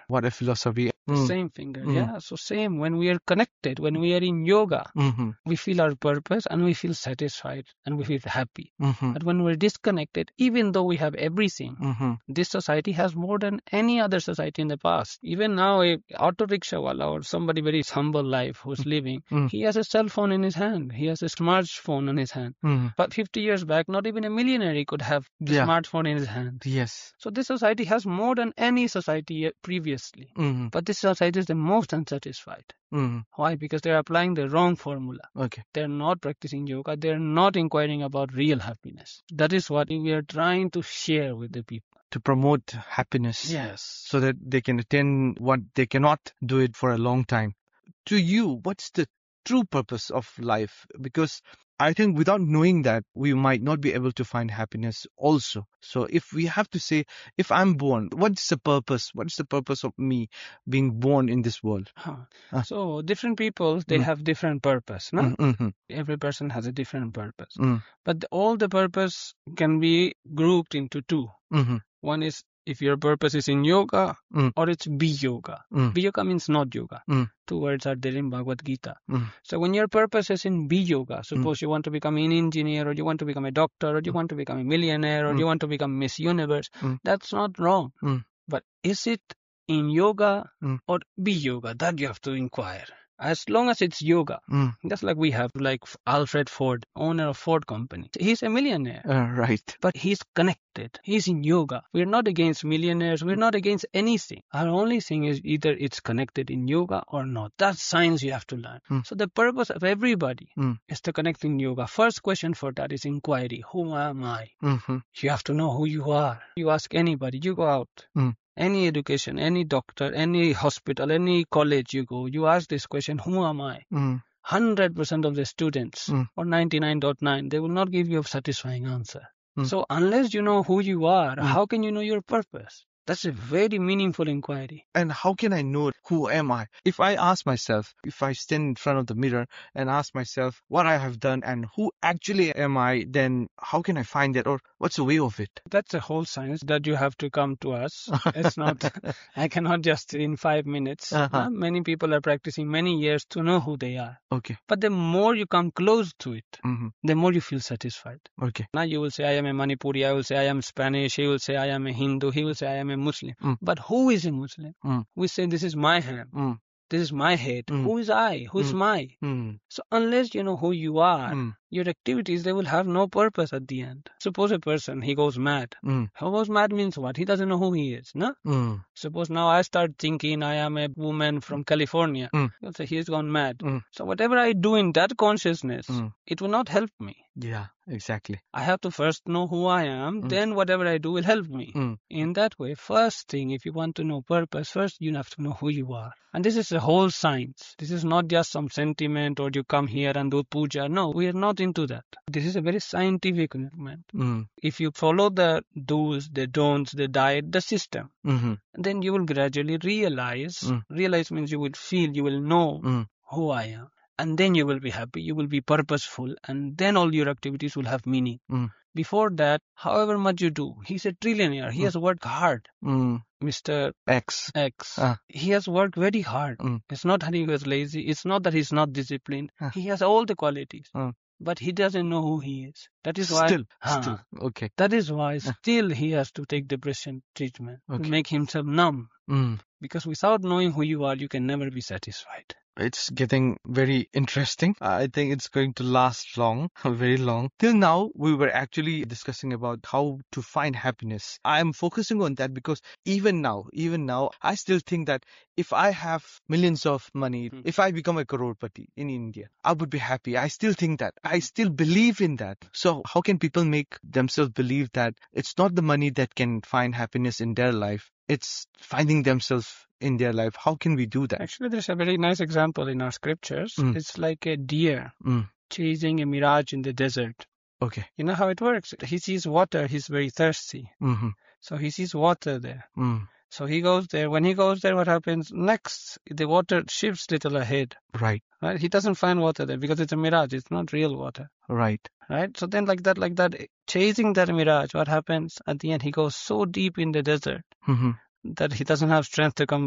What a philosophy. The same finger. Yeah. So same when we are connected, when we are in yoga, we feel our purpose and we feel satisfied and we feel happy. But when we're disconnected, even though we have everything, this society has more than any other society in the past. Even now, a auto rickshaw wala or somebody very humble life who's living, he has a cell phone in his hand. He has a smartphone in his hand. But 50 years back, not even a millionaire could have a smartphone in his hand. Yes. So this society has more than any society previously. But this society is the most unsatisfied. Why? Because they're applying the wrong formula. Okay. They're not practicing yoga. They're not inquiring about real happiness. That is what we are trying to share with the people. To promote happiness. Yes. So that they can attain what they cannot do it for a long time. To you, what's the true purpose of life? Because I think without knowing that, we might not be able to find happiness also. So if we have to say, if I'm born, what's the purpose? What's the purpose of me being born in this world? So different people, they have different purpose. No? Every person has a different purpose. But all the purpose can be grouped into two. One is if your purpose is in yoga or it's be yoga. Be yoga means not yoga. Two words are there in Bhagavad Gita. So when your purpose is in be yoga, suppose you want to become an engineer or you want to become a doctor or you want to become a millionaire or you want to become Miss Universe, that's not wrong. But is it in yoga or be yoga? That you have to inquire. As long as it's yoga, just like we have like Alfred Ford, owner of Ford Company. He's a millionaire. Right. But he's connected. He's in yoga. We're not against millionaires. We're not against anything. Our only thing is either it's connected in yoga or not. That's science you have to learn. So the purpose of everybody is to connect in yoga. First question for that is inquiry. Who am I? You have to know who you are. You ask anybody. You go out. Any education, any doctor, any hospital, any college you go, you ask this question, who am I? 100% of the students, or 99.9, they will not give you a satisfying answer. So unless you know who you are, how can you know your purpose? That's a very meaningful inquiry. And how can I know who am I? If I ask myself, if I stand in front of the mirror and ask myself what I have done and who actually am I, then how can I find that, or what's the way of it? That's a whole science that you have to come to us. It's not, I cannot just in 5 minutes. Many people are practicing many years to know who they are. Okay. But the more you come close to it, the more you feel satisfied. Okay. Now you will say, I am a Manipuri, I will say, I am Spanish, he will say, I am a Hindu, he will say, I am a Muslim. But who is a Muslim? We say, this is my hand. This is my head. Who is I? Who is my? So unless you know who you are, your activities, they will have no purpose at the end. Suppose a person, he goes mad. How goes mad means what? He doesn't know who he is, no? Suppose now I start thinking I am a woman from California. You'll say, he has gone mad. So whatever I do in that consciousness, it will not help me. Yeah, exactly. I have to first know who I am, then whatever I do will help me. In that way, first thing, if you want to know purpose, first you have to know who you are. And this is a whole science. This is not just some sentiment or you come here and do puja. No, we are not into that. This is a very scientific movement. If you follow the do's, the don'ts, the diet, the system, then you will gradually realize. Realize means you will feel, you will know who I am. And then you will be happy, you will be purposeful, and then all your activities will have meaning. Before that, however much you do, he's a trillionaire. He has worked hard. Mr. X. He has worked very hard. It's not that he was lazy. It's not that he's not disciplined. He has all the qualities. But he doesn't know who he is. That is why... Still. Okay. That is why still he has to take depression treatment. To make himself numb. Because without knowing who you are, you can never be satisfied. It's getting very interesting. I think it's going to last long, very long. Till now, we were actually discussing about how to find happiness. I'm focusing on that because even now, I still think that if I have millions of money, if I become a crorepati in India, I would be happy. I still think that. I still believe in that. So how can people make themselves believe that it's not the money that can find happiness in their life? It's finding themselves in their life. How can we do that? Actually, there's a very nice example in our scriptures. It's like a deer chasing a mirage in the desert. Okay. You know how it works? He sees water, he's very thirsty. So he sees water there. So he goes there. When he goes there, what happens? Next, the water shifts little ahead. Right. He doesn't find water there because it's a mirage. It's not real water. Right. So then like that, chasing that mirage, what happens? At the end, he goes so deep in the desert that he doesn't have strength to come